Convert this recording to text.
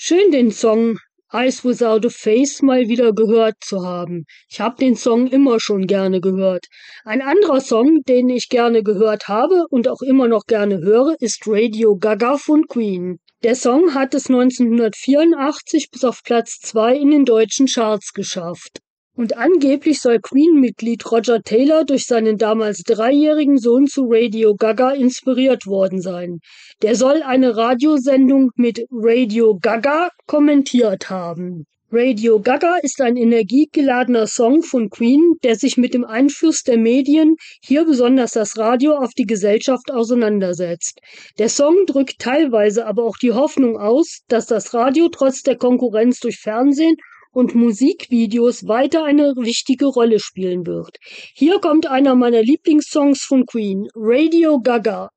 Schön, den Song Eyes Without a Face mal wieder gehört zu haben. Ich habe den Song immer schon gerne gehört. Ein anderer Song, den ich gerne gehört habe und auch immer noch gerne höre, ist Radio Gaga von Queen. Der Song hat es 1984 bis auf Platz 2 in den deutschen Charts geschafft. Und angeblich soll Queen-Mitglied Roger Taylor durch seinen damals 3-jährigen Sohn zu Radio Gaga inspiriert worden sein. Der soll eine Radiosendung mit Radio Gaga kommentiert haben. Radio Gaga ist ein energiegeladener Song von Queen, der sich mit dem Einfluss der Medien, hier besonders das Radio, auf die Gesellschaft auseinandersetzt. Der Song drückt teilweise aber auch die Hoffnung aus, dass das Radio trotz der Konkurrenz durch Fernsehen und Musikvideos weiter eine wichtige Rolle spielen wird. Hier kommt einer meiner Lieblingssongs von Queen, Radio Gaga.